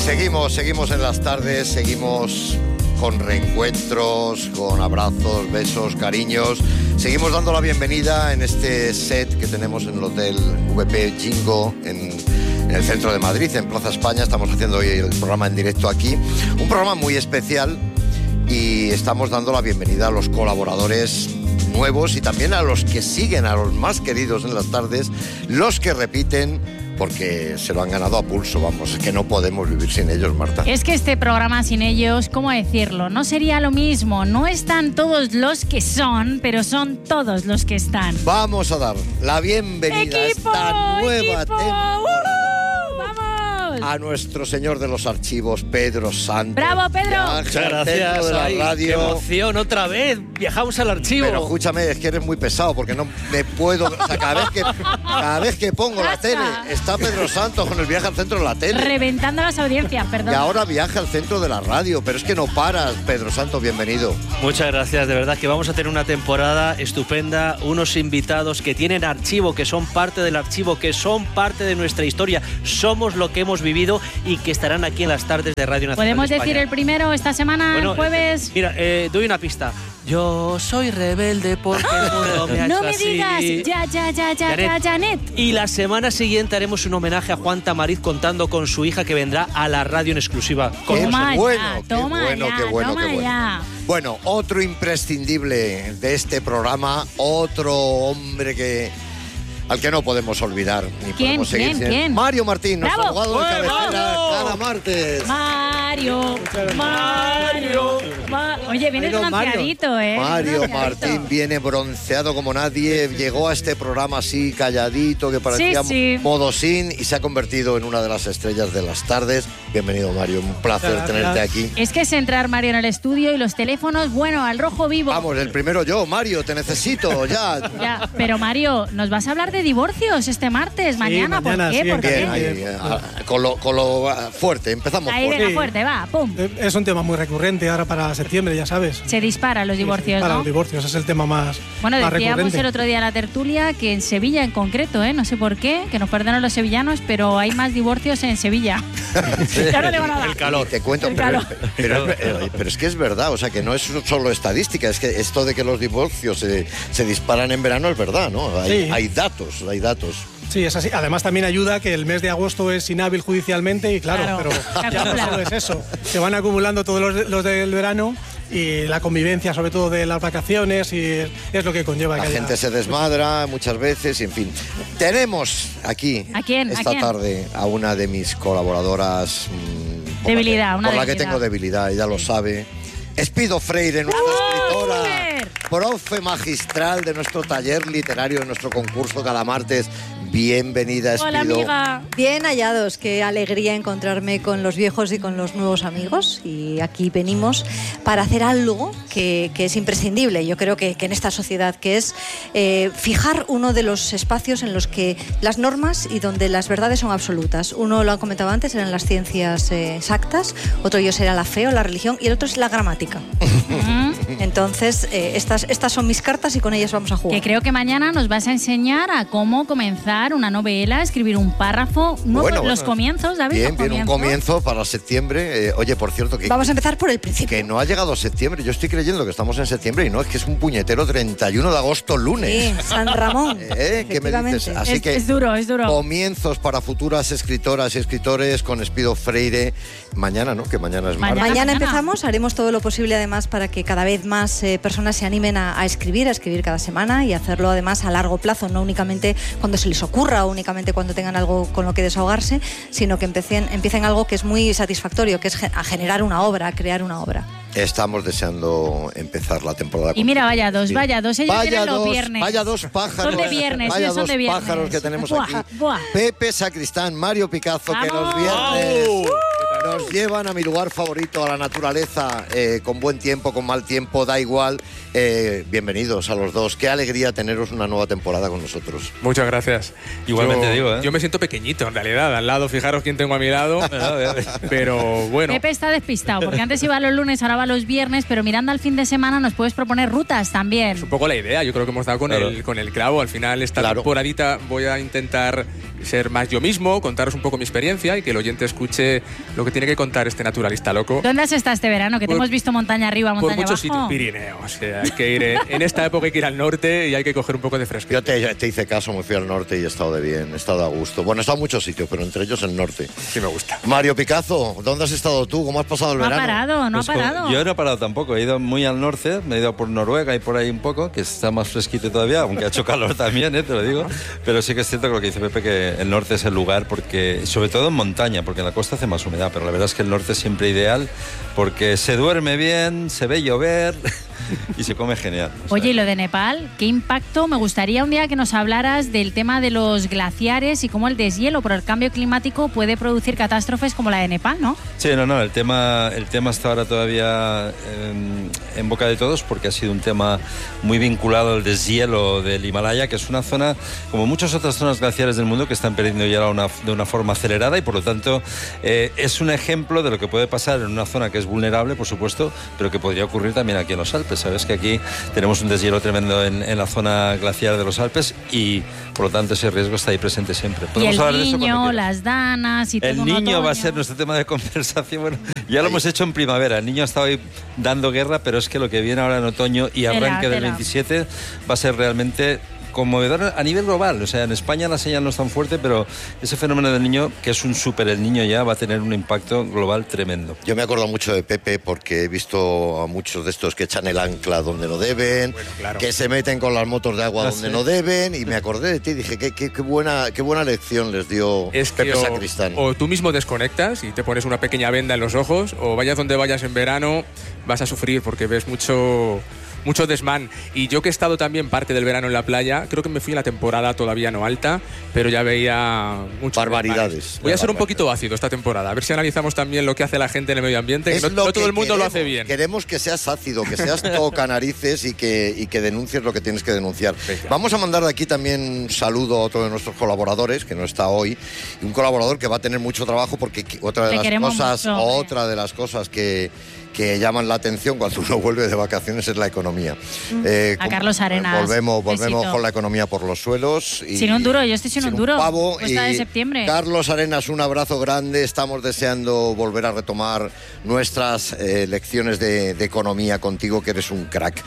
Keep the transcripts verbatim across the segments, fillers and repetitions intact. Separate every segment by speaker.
Speaker 1: Seguimos, seguimos en las tardes, seguimos con reencuentros, con abrazos, besos, cariños. Seguimos dando la bienvenida en este set que tenemos en el Hotel V P Jingo en, en el centro de Madrid, en Plaza España. Estamos haciendo hoy el programa en directo aquí. Un programa muy especial y estamos dando la bienvenida a los colaboradores nuevos y también a los que siguen, a los más queridos en las tardes, los que repiten, porque se lo han ganado a pulso, vamos, es que no podemos vivir sin ellos, Marta.
Speaker 2: Es que este programa sin ellos, ¿cómo decirlo? No sería lo mismo, no están todos los que son, pero son todos los que están.
Speaker 1: Vamos a dar la bienvenida
Speaker 2: ¡Equipo,
Speaker 1: a esta nueva
Speaker 2: equipo!
Speaker 1: temporada.
Speaker 2: ¡Uh! ¡Vamos!
Speaker 1: A nuestro señor de los archivos, Pedro Santos.
Speaker 2: ¡Bravo, Pedro!
Speaker 3: Muchas gracias.
Speaker 1: De la
Speaker 3: Ay,
Speaker 1: radio.
Speaker 3: ¡Qué emoción! Otra vez, viajamos al archivo.
Speaker 1: Pero escúchame, es que eres muy pesado porque no me puedo... O sea, cada vez que, cada vez que pongo la tele, está Pedro Santos con el viaje al centro de la tele.
Speaker 2: Reventando las audiencias, perdón.
Speaker 1: Y ahora viaja al centro de la radio, pero es que no paras, Pedro Santos, bienvenido.
Speaker 3: Muchas gracias, de verdad que vamos a tener una temporada estupenda, unos invitados que tienen archivo, que son parte del archivo, que son parte de nuestra historia, somos lo que hemos vivido y que estarán aquí en las tardes de Radio Nacional.
Speaker 2: ¿Podemos
Speaker 3: de España.
Speaker 2: decir el primero esta semana,
Speaker 3: Bueno,
Speaker 2: el jueves?
Speaker 3: eh, mira, eh, doy una pista. Yo soy rebelde porque el mundo me ha
Speaker 2: No
Speaker 3: hecho
Speaker 2: me
Speaker 3: así.
Speaker 2: digas, ya, ya, ya, ya, ya, Janet.
Speaker 3: Y la semana siguiente haremos un homenaje a Juan Tamariz contando con su hija que vendrá a la radio en exclusiva. Con
Speaker 1: Qué
Speaker 2: Toma
Speaker 1: bueno,
Speaker 2: ya,
Speaker 1: qué
Speaker 2: toma
Speaker 1: bueno,
Speaker 2: ya,
Speaker 1: qué bueno,
Speaker 2: toma
Speaker 1: qué bueno.
Speaker 2: ya.
Speaker 1: Bueno, otro imprescindible de este programa, otro hombre que al que no podemos olvidar ni
Speaker 2: ¿Quién,
Speaker 1: podemos seguir
Speaker 2: quién,
Speaker 1: sin-
Speaker 2: quién?
Speaker 1: Mario Martín, nuestro
Speaker 2: ¡Bravo!
Speaker 1: abogado de
Speaker 3: ¡Eh,
Speaker 1: cabecera
Speaker 3: vamos!
Speaker 1: cada martes.
Speaker 2: Mario, Mario. Ma- Oye, vienes
Speaker 4: Ay, no, Mario.
Speaker 2: bronceadito, ¿eh?
Speaker 1: Mario
Speaker 2: Bronceadito.
Speaker 1: Martín viene bronceado como nadie, llegó a este programa así calladito, que parecía
Speaker 2: Sí, sí.
Speaker 1: modosín y se ha convertido en una de las estrellas de las tardes. Bienvenido, Mario, un placer
Speaker 4: Gracias.
Speaker 1: tenerte aquí.
Speaker 2: Es que es entrar Mario en el estudio y los teléfonos, bueno, al rojo vivo.
Speaker 1: Vamos, el primero yo, Mario, te necesito, ya.
Speaker 2: Ya, pero Mario, ¿nos vas a hablar de divorcios este martes, mañana?
Speaker 4: mañana,
Speaker 2: ¿Por qué?
Speaker 4: sí,
Speaker 2: ¿Por qué?
Speaker 1: Bien, ahí, eh, con, lo, con lo ah, fuerte, empezamos
Speaker 2: Ahí
Speaker 1: fuerte.
Speaker 2: venga
Speaker 4: Sí.
Speaker 2: fuerte, va, pum.
Speaker 4: Eh, Es un tema muy recurrente ahora para septiembre, ya sabes.
Speaker 2: Se disparan los divorcios,
Speaker 4: Para
Speaker 2: ¿no?
Speaker 4: los divorcios, es el tema más,
Speaker 2: Bueno,
Speaker 4: más
Speaker 2: decíamos
Speaker 4: recurrente.
Speaker 2: el otro día en la tertulia que en Sevilla en concreto, ¿eh? No sé por qué, que nos perdonan los sevillanos, pero hay más divorcios en Sevilla. Ya no le van a dar.
Speaker 3: El calor.
Speaker 1: Te cuento,
Speaker 2: El
Speaker 1: pero,
Speaker 2: calor.
Speaker 1: pero, pero- pero es que es verdad, o sea, que no es solo estadística, es que esto de que los divorcios se, se disparan en verano es verdad, ¿no? Hay,
Speaker 4: Sí.
Speaker 1: hay datos, hay datos.
Speaker 4: Sí, es así. Además también ayuda que el mes de agosto es inhábil judicialmente y claro,
Speaker 2: Claro,
Speaker 4: pero
Speaker 2: se
Speaker 4: ya no
Speaker 2: acumula.
Speaker 4: solo es eso. Se van acumulando todos los, de- los del verano y la convivencia, sobre todo de las vacaciones, y es, es lo que conlleva
Speaker 1: La
Speaker 4: que haya-
Speaker 1: gente se desmadra muchas veces y en fin. Tenemos aquí
Speaker 2: ¿A quién? ¿A
Speaker 1: esta
Speaker 2: quién?
Speaker 1: tarde a una de mis colaboradoras. mm, por
Speaker 2: Debilidad,
Speaker 1: la que,
Speaker 2: una
Speaker 1: por la que
Speaker 2: debilidad.
Speaker 1: tengo debilidad, ella lo sabe. Espido Freire, nuestra
Speaker 2: ¡Bravo,
Speaker 1: escritora,
Speaker 2: mujer!
Speaker 1: profe magistral de nuestro taller literario, de nuestro concurso cada martes. Bienvenida, Espido.
Speaker 2: Hola, amiga.
Speaker 5: Bien hallados, qué alegría encontrarme con los viejos y con los nuevos amigos. Y aquí venimos para hacer algo que, que es imprescindible, yo creo que, que en esta sociedad, que es eh, fijar uno de los espacios en los que las normas y donde las verdades son absolutas. Uno, lo han comentado antes, eran las ciencias eh, exactas, otro yo será la fe o la religión y el otro es la gramática. Entonces, eh, estas, estas son mis cartas y con ellas vamos a jugar.
Speaker 2: Que creo que mañana nos vas a enseñar a cómo comenzar una novela, escribir un párrafo, nuevos-
Speaker 1: Bueno,
Speaker 2: los
Speaker 1: bueno.
Speaker 2: comienzos, David.
Speaker 1: Bien,
Speaker 2: los
Speaker 1: bien, un
Speaker 2: comienzos.
Speaker 1: comienzo para septiembre. Eh, oye, por cierto, que,
Speaker 5: Vamos a empezar por el principio.
Speaker 1: que no ha llegado septiembre. Yo estoy creyendo que estamos en septiembre y no, es que es un puñetero treinta y uno de agosto, lunes.
Speaker 5: Sí, San Ramón.
Speaker 1: ¿Eh? ¿Qué me dices?
Speaker 5: Efectivamente.
Speaker 1: Así
Speaker 2: Es,
Speaker 1: que
Speaker 2: es duro, es duro.
Speaker 1: comienzos para futuras escritoras y escritores con Espido Freire. Mañana, ¿no? Que mañana es
Speaker 2: Mañana.
Speaker 1: martes.
Speaker 5: Mañana
Speaker 2: mañana.
Speaker 5: empezamos, haremos todo lo posible además para que cada vez más eh, personas se animen a, a escribir, a escribir cada semana y hacerlo además a largo plazo, no únicamente cuando se les ocurra o únicamente cuando tengan algo con lo que desahogarse, sino que empiecen, empiecen algo que es muy satisfactorio, que es ge- a generar una obra, a crear una obra.
Speaker 1: Estamos deseando empezar la temporada.
Speaker 2: Y mira, vaya dos,
Speaker 1: Sí.
Speaker 2: vaya dos. Ellos
Speaker 1: Vaya
Speaker 2: vienen los
Speaker 1: dos,
Speaker 2: viernes.
Speaker 1: vaya dos pájaros.
Speaker 2: Son de viernes,
Speaker 1: Vaya
Speaker 2: ellos son
Speaker 1: dos
Speaker 2: de viernes.
Speaker 1: pájaros que tenemos
Speaker 2: Buah,
Speaker 1: aquí.
Speaker 2: buah.
Speaker 1: Pepe Sacristán, Mario Picazo, que los
Speaker 2: ¡Vamos!
Speaker 1: viernes nos llevan a mi lugar favorito, a la naturaleza, eh, con buen tiempo, con mal tiempo, da igual. Eh, bienvenidos a los dos. Qué alegría teneros una nueva temporada con nosotros.
Speaker 6: Muchas gracias.
Speaker 7: Igualmente
Speaker 6: yo,
Speaker 7: digo, ¿eh?
Speaker 6: Yo me siento pequeñito, en realidad. Al lado, fijaros quién tengo a mi lado. Pero bueno.
Speaker 2: Pepe está despistado, porque antes iba los lunes, ahora va los viernes, pero mirando al fin de semana nos puedes proponer rutas también.
Speaker 6: Es un poco la idea, yo creo que hemos dado con,
Speaker 7: Claro.
Speaker 6: el, con el clavo. Al final, esta
Speaker 1: Claro.
Speaker 6: temporadita voy a intentar ser más yo mismo, contaros un poco mi experiencia y que el oyente escuche lo que tiene que contar este naturalista loco.
Speaker 2: ¿Dónde has estado este verano? Que te
Speaker 6: Por-
Speaker 2: hemos visto montaña arriba,
Speaker 6: Por
Speaker 2: montaña
Speaker 6: muchos
Speaker 2: abajo.
Speaker 6: sitios, Pirineos. eh, hay que ir, eh, en esta época hay que ir al norte y hay que coger un poco de fresco.
Speaker 1: Yo te, te hice caso, me fui al norte y he estado de bien, he estado a gusto. Bueno, he estado en muchos sitios, pero entre ellos el norte.
Speaker 6: Sí me gusta.
Speaker 1: Mario Picazo, ¿dónde has estado tú? ¿Cómo has pasado el
Speaker 2: No ha
Speaker 1: verano?
Speaker 2: parado, no
Speaker 7: Pues
Speaker 2: ha
Speaker 7: con-
Speaker 2: parado.
Speaker 7: Yo no he parado tampoco, he ido muy al norte, me he ido por Noruega y por ahí un poco, que está más fresquito todavía, aunque ha hecho calor también, ¿eh? Te lo digo. Pero sí que es cierto que lo que dice Pepe, que el norte es el lugar, porque sobre todo en montaña, porque en la costa hace más humedad, pero la verdad es que el norte es siempre ideal, porque se duerme bien, se ve llover y se come genial. O sea,
Speaker 2: Oye, y lo de Nepal, ¿qué impacto? Me gustaría un día que nos hablaras del tema de los glaciares y cómo el deshielo por el cambio climático puede producir catástrofes como la de Nepal, ¿no?
Speaker 7: Sí, no, no, el tema, el tema está ahora todavía en, en boca de todos porque ha sido un tema muy vinculado al deshielo del Himalaya, que es una zona, como muchas otras zonas glaciares del mundo, que están perdiendo hielo una, de una forma acelerada y por lo tanto eh, es un ejemplo de lo que puede pasar en una zona que es vulnerable, por supuesto, pero que podría ocurrir también aquí en los Alpes. Sabes que aquí tenemos un deshielo tremendo en, en la zona glaciar de los Alpes y por lo tanto ese riesgo está ahí presente siempre.
Speaker 2: Y
Speaker 7: Podemos
Speaker 2: el
Speaker 7: hablar de eso cuando
Speaker 2: niño,
Speaker 7: quieras.
Speaker 2: las danas y todo
Speaker 7: El
Speaker 2: un
Speaker 7: niño va a
Speaker 2: otoño.
Speaker 7: ser nuestro tema de conversación. Bueno, ya lo hemos hecho en primavera. El niño ha estado ahí dando guerra, pero es que lo que viene ahora en otoño y
Speaker 2: Tela,
Speaker 7: arranque del
Speaker 2: tela.
Speaker 7: veintisiete va a ser realmente conmovedor a nivel global. O sea, en España la señal no es tan fuerte, pero ese fenómeno del niño, que es un súper el niño ya, va a tener un impacto global tremendo.
Speaker 1: Yo me acuerdo mucho de Pepe porque he visto a muchos de estos que echan el ancla donde no deben,
Speaker 6: Bueno, claro.
Speaker 1: que se meten con las motos de agua
Speaker 7: Ah,
Speaker 1: donde
Speaker 7: sí.
Speaker 1: no deben, y me acordé de ti y dije, qué, qué, qué buena, qué buena lección les dio
Speaker 6: Es que
Speaker 1: Pepe
Speaker 6: o,
Speaker 1: Sacristán.
Speaker 6: o tú mismo desconectas y te pones una pequeña venda en los ojos, o vayas donde vayas en verano, vas a sufrir porque ves mucho, mucho desmán. Y yo que he estado también parte del verano en la playa, creo que me fui en la temporada todavía no alta, pero ya veía muchos
Speaker 1: Barbaridades.
Speaker 6: desmanes. Voy a ser un poquito ácido esta temporada, a ver si analizamos también lo que hace la gente en el medio ambiente, que
Speaker 1: Es
Speaker 6: no,
Speaker 1: lo
Speaker 6: no todo
Speaker 1: que
Speaker 6: el mundo lo
Speaker 1: queremos.
Speaker 6: hace bien.
Speaker 1: Queremos que seas ácido, que seas toca narices y que, y que denuncies lo que tienes que denunciar.
Speaker 6: Venga.
Speaker 1: Vamos a mandar de aquí también un saludo a otro de nuestros colaboradores, que no está hoy, y un colaborador que va a tener mucho trabajo porque qui- otra de
Speaker 2: Te
Speaker 1: las
Speaker 2: queremos
Speaker 1: cosas,
Speaker 2: mucho, hombre.
Speaker 1: otra de las cosas que, que llaman la atención cuando uno vuelve de vacaciones es la economía. Eh,
Speaker 2: A
Speaker 1: com-
Speaker 2: Carlos Arenas,
Speaker 1: Volvemos, volvemos
Speaker 2: besito.
Speaker 1: con la economía por los suelos. Y,
Speaker 2: Sin un duro, yo estoy sin un duro.
Speaker 1: pavo.
Speaker 2: Cuesta de
Speaker 1: Y
Speaker 2: septiembre.
Speaker 1: Carlos Arenas, un abrazo grande. Estamos deseando volver a retomar nuestras eh, lecciones de, de economía contigo, que eres un crack.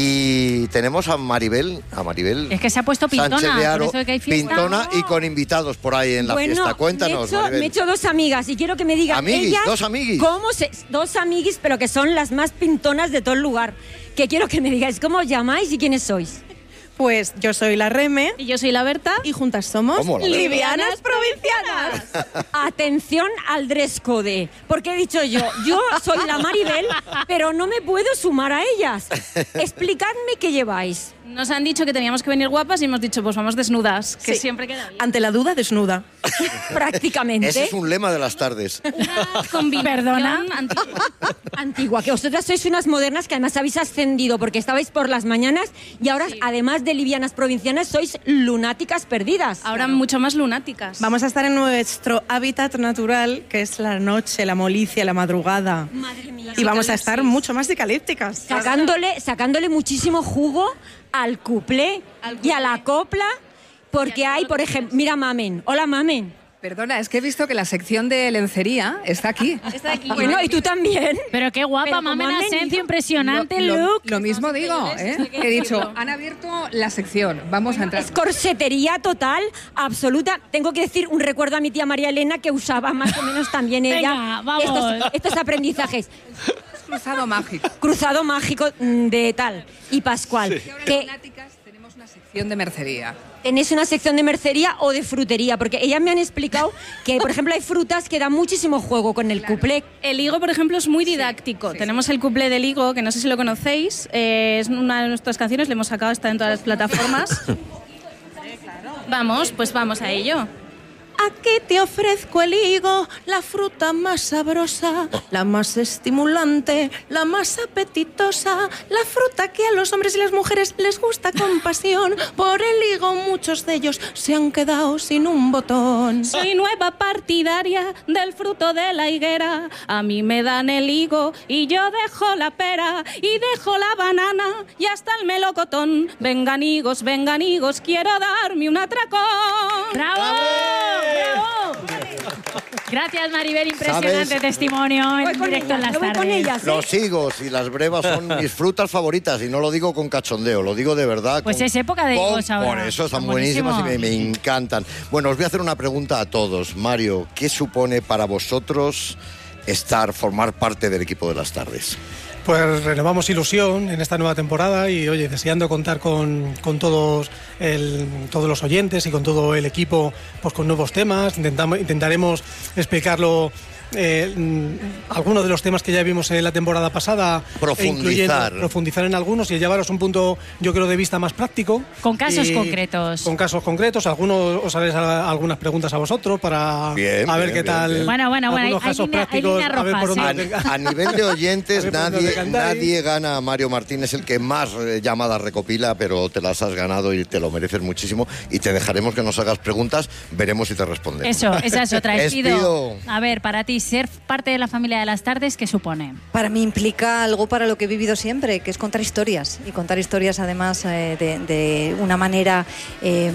Speaker 1: Y tenemos a Maribel, a Maribel.
Speaker 2: Es que se ha puesto pintona,
Speaker 1: Sánchez de Aro,
Speaker 2: por eso de que hay fiesta.
Speaker 1: pintona y con invitados por ahí en la
Speaker 8: bueno,
Speaker 1: fiesta. Cuéntanos,
Speaker 8: me he, hecho,
Speaker 1: Maribel.
Speaker 8: me he hecho dos amigas y quiero que me digan
Speaker 1: Amiguis,
Speaker 8: ellas
Speaker 1: dos amiguis.
Speaker 8: cómo se, dos amiguis, pero que son las más pintonas de todo el lugar. Que quiero que me digáis cómo os llamáis y quiénes sois.
Speaker 9: Pues yo soy la Reme
Speaker 10: Y yo soy la Berta.
Speaker 9: y juntas somos
Speaker 1: ¿Cómo, la Berta?
Speaker 9: Livianas Provincianas.
Speaker 8: Atención al dress code, porque he dicho yo, yo soy la Maribel, pero no me puedo sumar a ellas. Explicadme qué lleváis.
Speaker 10: Nos han dicho que teníamos que venir guapas y hemos dicho, pues vamos desnudas, que
Speaker 9: Sí.
Speaker 10: siempre queda bien.
Speaker 9: Ante la duda, desnuda.
Speaker 8: Prácticamente.
Speaker 1: Ese es un lema de las tardes.
Speaker 10: Una combinación
Speaker 2: Perdona.
Speaker 10: antigua.
Speaker 8: Antigua, que vosotras sois unas modernas que además habéis ascendido porque estabais por las mañanas y ahora, además de livianas provincianas, sois lunáticas perdidas.
Speaker 10: Ahora mucho más lunáticas.
Speaker 9: Vamos a estar en nuestro hábitat natural, que es la noche, la molicia, la madrugada.
Speaker 8: Madre mía.
Speaker 9: Y vamos a estar mucho más dicalípticas.
Speaker 8: Sacándole, sacándole muchísimo jugo al cuplé y a la copla, porque hay, por ejemplo, mira Mamen. Hola Mamen.
Speaker 11: Perdona, es que he visto que la sección de lencería está aquí.
Speaker 10: Está aquí.
Speaker 8: Bueno, y tú también.
Speaker 2: Pero qué guapa,
Speaker 8: Pero
Speaker 2: Mamen
Speaker 8: como han
Speaker 2: Asencio,
Speaker 8: venido-
Speaker 2: impresionante
Speaker 11: lo,
Speaker 2: look.
Speaker 11: lo mismo digo, ¿eh? He dicho, han abierto la sección, vamos a entrar.
Speaker 8: Es corsetería total, absoluta. Tengo que decir un recuerdo a mi tía María Elena que usaba más o menos también ella
Speaker 2: Venga, vamos.
Speaker 8: Estos, estos aprendizajes.
Speaker 11: Cruzado mágico.
Speaker 8: Cruzado mágico mm, de tal y Pascual. Que
Speaker 11: Lunáticas, tenemos una sección de mercería.
Speaker 8: tenéis una sección de mercería o de frutería, porque ellas me han explicado que, por ejemplo, hay frutas que dan muchísimo juego con el cuplé.
Speaker 10: El higo, por ejemplo, es muy didáctico.
Speaker 11: sí,
Speaker 10: Tenemos el cuplé del higo, que no sé si lo conocéis. Eh, es una de nuestras canciones, le hemos sacado, está en todas las plataformas. Vamos, pues vamos a ello.
Speaker 9: Aquí te ofrezco el higo, la fruta más sabrosa, la más estimulante, la más apetitosa, la fruta que a los hombres y las mujeres les gusta con pasión. Por el higo muchos de ellos se han quedado sin un botón.
Speaker 10: Soy nueva partidaria del fruto de la higuera. A mí me dan el higo y yo dejo la pera y dejo la banana y hasta el melocotón. Vengan higos, vengan higos, quiero darme un atracón.
Speaker 2: ¡Bravo! ¡Bravo! Gracias, Maribel, impresionante
Speaker 1: ¿Sabes?
Speaker 2: testimonio en directo en las
Speaker 8: voy
Speaker 2: tardes.
Speaker 8: con ellas, ¿eh?
Speaker 1: Los higos y las brevas son mis frutas favoritas y no lo digo con cachondeo, lo digo de verdad.
Speaker 2: Pues
Speaker 1: con-
Speaker 2: es época de
Speaker 1: con-
Speaker 2: higos ahora.
Speaker 1: Por eso están
Speaker 2: Están
Speaker 1: buenísimas y me,
Speaker 2: buenísimos.
Speaker 1: me encantan. Bueno, os voy a hacer una pregunta a todos. Mario, ¿qué supone para vosotros estar, formar parte del equipo de las tardes?
Speaker 4: Pues renovamos ilusión en esta nueva temporada y, oye, deseando contar con, con todos, el, todos los oyentes y con todo el equipo, pues con nuevos temas. Intentamos, intentaremos explicarlo. Eh, mm, algunos de los temas que ya vimos en la temporada pasada,
Speaker 1: Profundizar.
Speaker 4: e incluyendo- profundizar en algunos y llevaros un punto, yo creo, de vista más práctico.
Speaker 2: Con casos
Speaker 4: Y
Speaker 2: concretos.
Speaker 4: Con casos concretos, algunos os haré a- algunas preguntas a vosotros para
Speaker 1: Bien,
Speaker 4: a ver
Speaker 1: bien,
Speaker 4: qué
Speaker 1: bien,
Speaker 4: tal.
Speaker 1: bien.
Speaker 2: Bueno, bueno, bueno,
Speaker 4: algunos
Speaker 2: hay- hay
Speaker 4: casos
Speaker 2: línea- hay
Speaker 4: prácticos,
Speaker 2: líneas
Speaker 4: a ver por
Speaker 2: rojas,
Speaker 4: dónde
Speaker 2: ¿eh?
Speaker 4: te-
Speaker 1: A nivel de oyentes,
Speaker 4: A ver por dónde
Speaker 1: nadie,
Speaker 4: decantáis.
Speaker 1: nadie gana a Mario Martínez, el que más eh, llamadas recopila, pero te las has ganado y te lo mereces muchísimo. Y te dejaremos que nos hagas preguntas, veremos si te respondemos.
Speaker 2: Eso, esa es otra.
Speaker 1: Espido.
Speaker 2: Espido. A ver, para ti, ser parte de la familia de las tardes, ¿qué supone?
Speaker 5: Para mí implica algo para lo que he vivido siempre, que es contar historias. Y contar historias además eh, de, de una manera eh,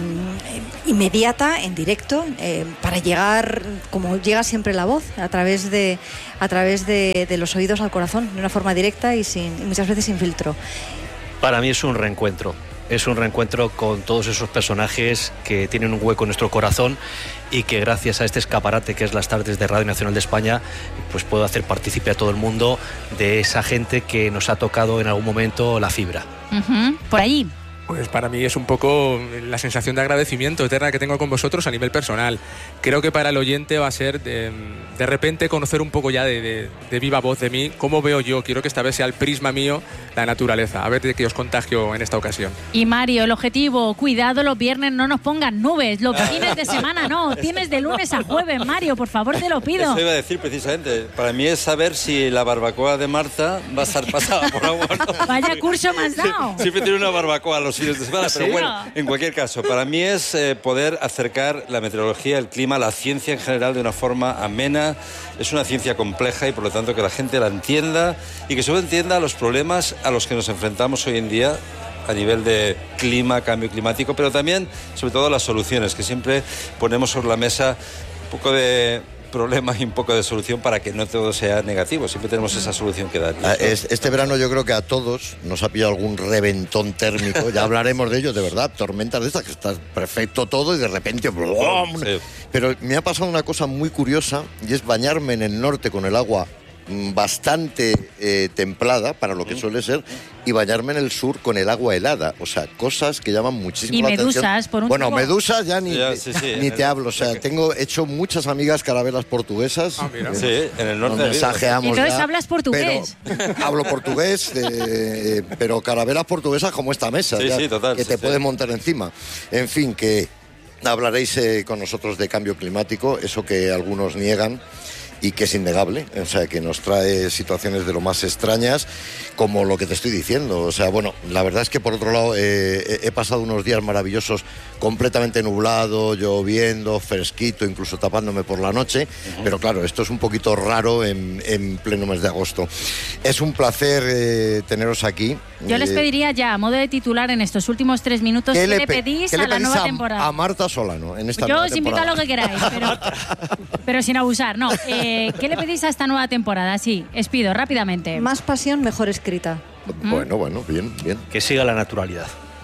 Speaker 5: inmediata, en directo, eh, para llegar, como llega siempre la voz, a través de, a través de, de los oídos al corazón, de una forma directa y, sin, y muchas veces sin filtro.
Speaker 3: Para mí es un reencuentro. Es un reencuentro con todos esos personajes que tienen un hueco en nuestro corazón y que gracias a este escaparate que es las tardes de Radio Nacional de España, pues puedo hacer partícipe a todo el mundo de esa gente que nos ha tocado en algún momento la fibra.
Speaker 2: Ujú. Por allí.
Speaker 6: Pues para mí es un poco la sensación de agradecimiento eterna que tengo con vosotros a nivel personal. Creo que para el oyente va a ser de, de repente conocer un poco ya de, de, de viva voz de mí, cómo veo yo. Quiero que esta vez sea el prisma mío la naturaleza. A ver de qué os contagio en esta ocasión.
Speaker 2: Y Mario, el objetivo, cuidado, los viernes no nos pongan nubes, los fines de semana no, tienes de lunes a jueves, Mario, por favor, te lo pido.
Speaker 7: Eso iba a decir precisamente. Para mí es saber si la barbacoa de Marta va a estar pasada por agua o no.
Speaker 2: Vaya curso me has dado.
Speaker 7: Siempre tiene una barbacoa los fines de semana, pero
Speaker 2: ¿Sí?
Speaker 7: bueno, en cualquier caso, para mí es eh, poder acercar la meteorología, el clima, la ciencia en general de una forma amena. Es una ciencia compleja y por lo tanto que la gente la entienda y que sobre todo entienda los problemas a los que nos enfrentamos hoy en día a nivel de clima, cambio climático, pero también, sobre todo, las soluciones, que siempre ponemos sobre la mesa un poco de problema y un poco de solución para que no todo sea negativo. Siempre tenemos esa solución que dar.
Speaker 1: Ah, es- Este verano yo creo que a todos nos ha pillado algún reventón térmico, ya hablaremos de ello, de verdad, tormentas de estas, que está perfecto todo y de repente... ¡blum!
Speaker 7: Sí.
Speaker 1: Pero me ha pasado una cosa muy curiosa y es bañarme en el norte con el agua mm, bastante eh, templada para lo que suele ser y bañarme en el sur con el agua helada, o sea, cosas que llaman muchísimo
Speaker 2: Y
Speaker 1: la
Speaker 2: medusas,
Speaker 1: atención.
Speaker 2: por un
Speaker 1: Bueno,
Speaker 2: tubo.
Speaker 1: medusas ya ni,
Speaker 7: Ya, sí, sí,
Speaker 1: ni
Speaker 7: en
Speaker 1: te
Speaker 7: el-
Speaker 1: hablo, o sea, tengo hecho muchas amigas carabelas portuguesas.
Speaker 6: Ah, mira.
Speaker 1: Eh,
Speaker 7: Sí, en el norte
Speaker 1: nos
Speaker 7: ha habido.
Speaker 1: mensajeamos
Speaker 2: Entonces
Speaker 1: ya,
Speaker 2: hablas portugués.
Speaker 1: pero hablo portugués, eh, pero carabelas portuguesas como esta mesa,
Speaker 7: Sí,
Speaker 1: ya,
Speaker 7: sí, total,
Speaker 1: que
Speaker 7: sí,
Speaker 1: te
Speaker 7: sí.
Speaker 1: pueden montar encima. En fin, que hablaréis eh, con nosotros de cambio climático, eso que algunos niegan y que es innegable, o sea, que nos trae situaciones de lo más extrañas, como lo que te estoy diciendo. O sea, bueno, la verdad es que por otro lado eh, he he pasado unos días maravillosos, completamente nublado, lloviendo, fresquito, incluso tapándome por la noche, pero claro, esto es un poquito raro en, en pleno mes de agosto. Es un placer eh, teneros aquí.
Speaker 2: Yo les
Speaker 1: Eh,
Speaker 2: pediría ya, a modo de titular, en estos últimos tres minutos, ¿qué, le
Speaker 1: pe-
Speaker 2: pedís
Speaker 1: qué le
Speaker 2: a la
Speaker 1: pedís
Speaker 2: nueva
Speaker 1: a-
Speaker 2: temporada?
Speaker 1: a Marta Solano en esta
Speaker 2: Yo
Speaker 1: nueva
Speaker 2: os invito a
Speaker 1: temporada?
Speaker 2: lo que queráis, pero, pero sin abusar. No, eh, ¿qué le pedís a esta nueva temporada? Sí, Espido, rápidamente.
Speaker 5: Más pasión, mejor escrita.
Speaker 1: Bueno, bueno, bien, bien.
Speaker 3: Que siga la naturalidad.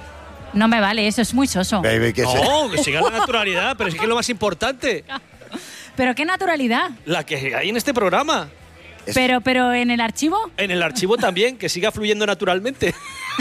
Speaker 2: No me vale, eso es muy soso.
Speaker 1: Baby, que se-
Speaker 3: No, que siga la naturalidad, pero es que es lo más importante,
Speaker 2: Pero qué naturalidad.
Speaker 3: la que hay en este programa.
Speaker 1: Es-
Speaker 2: Pero, pero en el archivo.
Speaker 3: En el archivo también, que siga fluyendo naturalmente.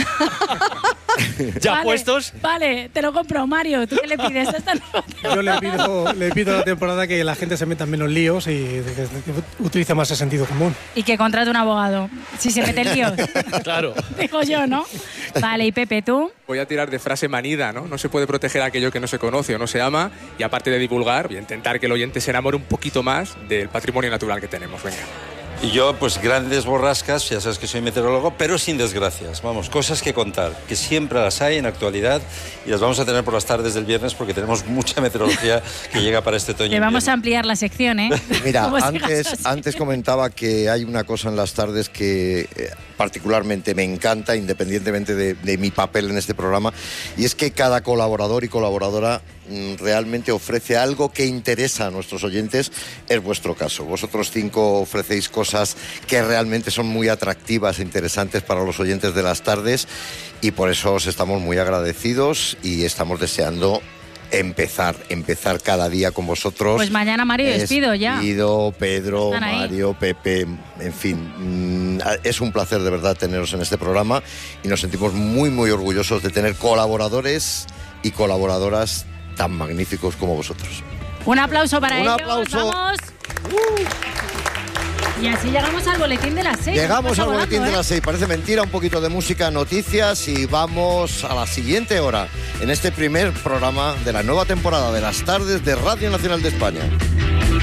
Speaker 3: Ya
Speaker 2: Vale,
Speaker 3: puestos.
Speaker 2: Vale, te lo compro, Mario. ¿Tú qué le pides a esta nueva
Speaker 4: Yo le pido, le pido a la temporada que la gente se meta en menos líos y de que, que utilice más el sentido común.
Speaker 2: Y que contrate un abogado. Si se mete en líos.
Speaker 3: Claro.
Speaker 2: Digo yo, ¿no? Vale, y Pepe, ¿tú?
Speaker 6: Voy a tirar de frase manida, ¿no? No se puede proteger aquello que no se conoce o no se ama y aparte de divulgar, voy a intentar que el oyente se enamore un poquito más del patrimonio natural que tenemos. Venga.
Speaker 7: Y yo, pues grandes borrascas, ya sabes que soy meteorólogo, pero sin desgracias. Vamos, cosas que contar, que siempre las hay en actualidad y las vamos a tener por las tardes del viernes porque tenemos mucha meteorología que llega para este otoño.
Speaker 2: Que vamos a
Speaker 7: invierno.
Speaker 2: ampliar la sección, ¿eh?
Speaker 1: Mira,
Speaker 2: Como sigas
Speaker 1: antes,
Speaker 2: así.
Speaker 1: antes comentaba que hay una cosa en las tardes que eh, particularmente me encanta, independientemente de, de mi papel en este programa, y es que cada colaborador y colaboradora mm, realmente ofrece algo que interesa a nuestros oyentes, es vuestro caso. Vosotros cinco ofrecéis cosas que realmente son muy atractivas e interesantes para los oyentes de las tardes y por eso os estamos muy agradecidos y estamos deseando empezar, empezar cada día con vosotros.
Speaker 2: Pues mañana Mario despido ya.
Speaker 1: Despido, Pedro,
Speaker 2: Están ahí.
Speaker 1: Mario, Pepe, en fin, es un placer de verdad teneros en este programa y nos sentimos muy muy orgullosos de tener colaboradores y colaboradoras tan magníficos como vosotros.
Speaker 2: Un aplauso para
Speaker 1: Un
Speaker 2: ellos.
Speaker 1: aplauso.
Speaker 2: Vamos. Y así llegamos al boletín de las seis.
Speaker 1: Llegamos al
Speaker 2: Volando,
Speaker 1: boletín de
Speaker 2: ¿eh?
Speaker 1: las seis, parece mentira, un poquito de música, noticias y vamos a la siguiente hora en este primer programa de la nueva temporada de las tardes de Radio Nacional de España.